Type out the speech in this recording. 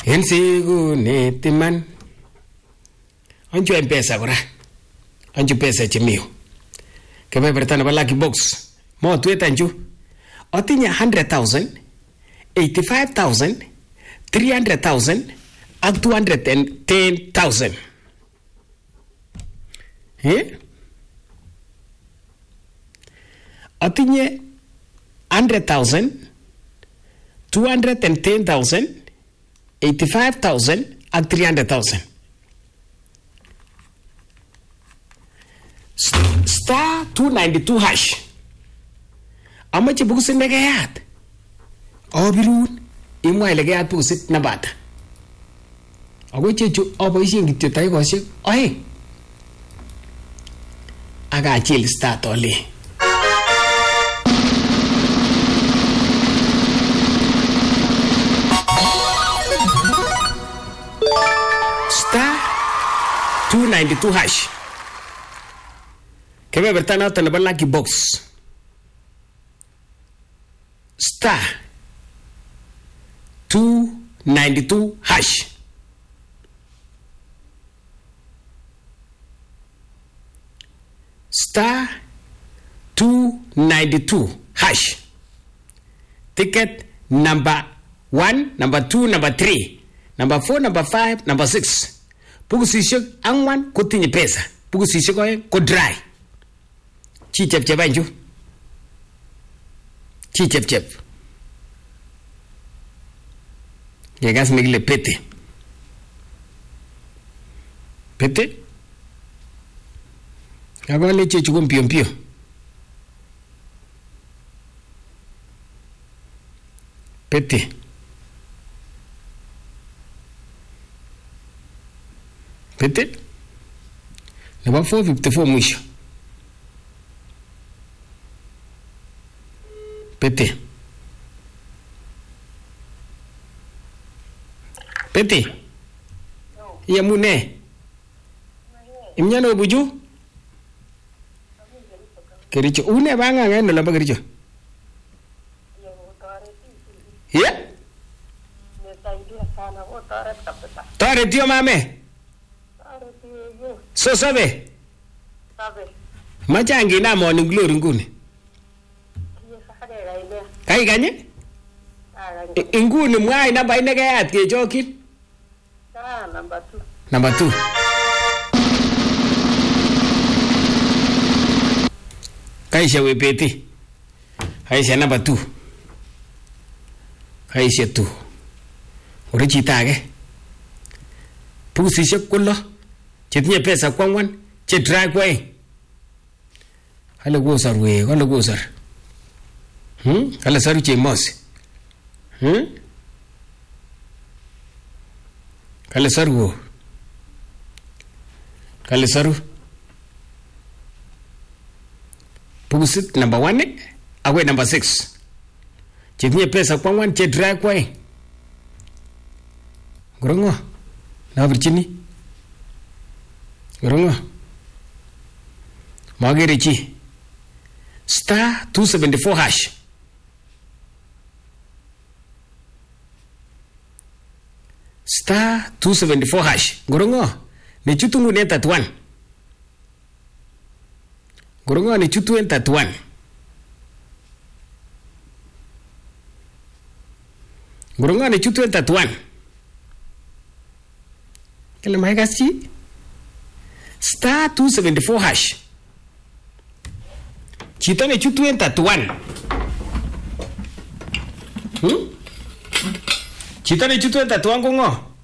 En sikunet iman anju M-Pesa kora anju pesa chemiu kebeberta nebo lucky box motwet anju atinye 100,000 85,000 300,000 ak 210,000 atinye 100,000 210,000 85,000 ak 300,000 star 292 hash amache bukusit nekeyat abirun imwa ile keyat bukusit nebata ako chechu aboisien kityo takikoshek oeng ak achil start ole star 292 hash kebeberta noton nebo lucky box star 292 hash star 292 hash ticket number 1 number 2 number 3 number 4 number 5 number 6 bukusishek angwan kotinye pesa bukusishek oeng ko dry chi chep anju chi chep yegas nikile pete akole chechu ko mpio pete nebo 454 mwisho pete yamune imnyano buju Kericho une banga ngene lamba Kericho tare tio mame so sabe machangi na morning glory nguni kai ganye inguni mwai namba ine kayat kechokin number 2 kaisha wepeti kaisha number 2 kaisha 2 ore chita age pusishek kulo chetinye pesa kwangwan che try kwai hale gosar hale saru che mosi kale saru pukusit number 1 awe number 6 chetinye pesa kwangwan che dry kwai gorongo na virchini gorongo magere chi star 274 hash star 274 hash gorongo ne chutungu ne 31 gorongo ne chutu en 31 gorongo ne chutu en 31 kele mai gasi star 274 hash chito ne chutu en 31 chito ne chutu en 31 kongo